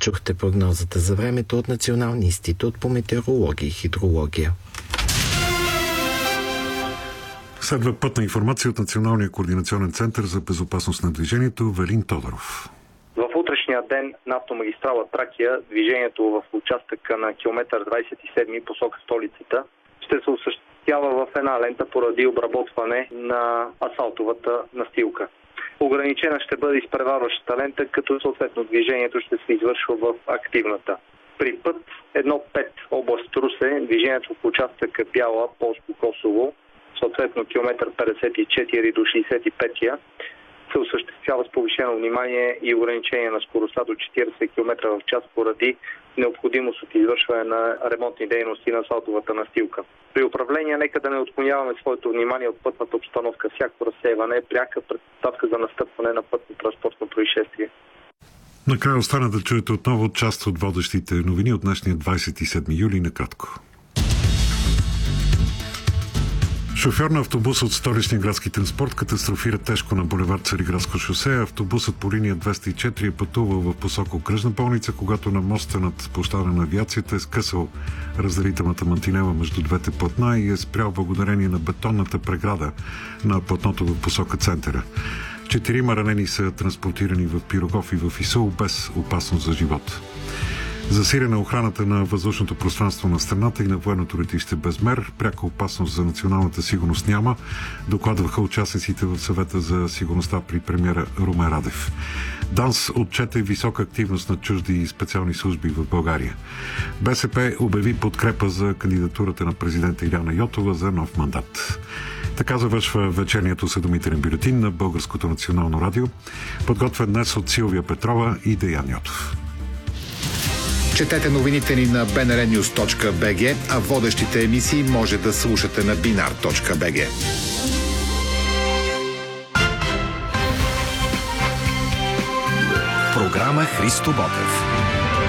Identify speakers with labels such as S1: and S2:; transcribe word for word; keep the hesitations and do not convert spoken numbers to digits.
S1: Чухте прогнозата за времето от Националния институт по метеорология и хидрология.
S2: Следва пътна информация от Националния координационен център за безопасност на движението. Велин Тодоров.
S3: В утрешния ден на автомагистрала Тракия движението в участъка на километър двадесет и седми посока столицата ще се осъществява в една лента поради обработване на асфалтовата настилка. Ограничена ще бъде изпреварващата лента, като съответно движението ще се извършва в активната. При път едно пет област Русе движението в участъка Бяла, Полско, Косово, съответно километър петдесет и четири до шейсет и пет, се осъществява с повишено внимание и ограничение на скоростта до четиридесет километра в час поради необходимост от извършване на ремонтни дейности на асфалтовата настилка. При управление нека да не отклоняваме своето внимание от пътната обстановка. Всяко разсейване е пряка предпоставка за настъпване на пътно-транспортно происшествие.
S2: Накрая остана да чуете отново част от водещите новини от днешния двадесет и седми юли накратко. Шофьор на автобус от Столичния градски транспорт катастрофира тежко на булевард Цариградско шосе. Автобусът по линия двеста и четири е пътувал в посока окръжна болница, когато на моста над площада на авиацията е скъсал разделителната мантинела между двете платна и е спрял благодарение на бетонната преграда на платното в посока центъра. Четирима ранени са транспортирани в Пирогов и в Исул без опасност за живот. Засилена охраната на въздушното пространство на страната и на военното летище Безмер. Пряка опасност за националната сигурност няма, докладваха участниците в съвета за сигурността при премиера Румен Радев. ДАНС отчете висока активност на чужди и специални служби в България. БСП обяви подкрепа за кандидатурата на президента Иляна Йотова за нов мандат. Така завършва вечерният осведомителен бюлетин на Българското национално радио, подготвен днес от Силвия Петрова и Деян Йотов.
S4: Четете новините ни на би ен ар нюз точка би джи, а водещите емисии може да слушате на би ен ар точка би джи.
S5: Програма Христо Ботев.